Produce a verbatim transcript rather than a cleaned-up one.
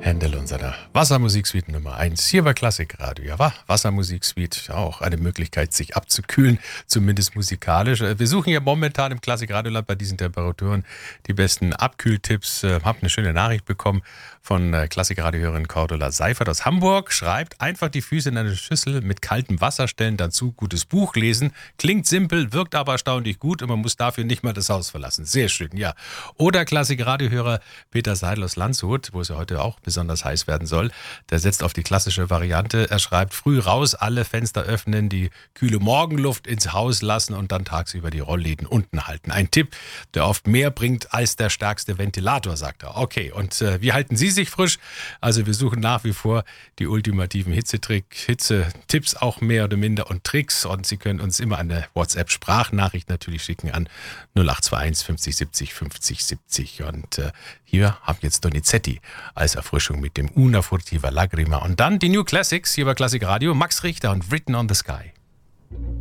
Händel und seiner Wassermusiksuite Nummer eins hier bei Klassikradio. Ja, war Wassermusiksuite auch eine Möglichkeit, sich abzukühlen, zumindest musikalisch. Wir suchen ja momentan im Klassikradioland bei diesen Temperaturen die besten Abkühltipps. Hab eine schöne Nachricht bekommen von Klassikradiohörerin Cordula Seifert aus Hamburg. Schreibt, einfach die Füße in eine Schüssel mit kaltem Wasser stellen, dazu gutes Buch lesen. Klingt simpel, wirkt aber erstaunlich gut und man muss dafür nicht mal das Haus verlassen. Sehr schön, ja. Oder Klassikradiohörer Peter Seidel aus Landshut, wo es ja heute auch besonders heiß werden soll. Der setzt auf die klassische Variante. Er schreibt, früh raus, alle Fenster öffnen, die kühle Morgenluft ins Haus lassen und dann tagsüber die Rollläden unten halten. Ein Tipp, der oft mehr bringt als der stärkste Ventilator, sagt er. Okay, und äh, wie halten Sie sich frisch? Also wir suchen nach wie vor die ultimativen Hitzetrick, Hitze-Tipps auch mehr oder minder und Tricks und Sie können uns immer eine WhatsApp-Sprachnachricht natürlich schicken an null acht zwei eins fünfzig siebzig fünfzig siebzig und äh, hier haben jetzt Donizetti als Erfrischung mit dem Una Furtiva Lagrima und dann die New Classics hier bei Klassik Radio, Max Richter und Written on the Sky.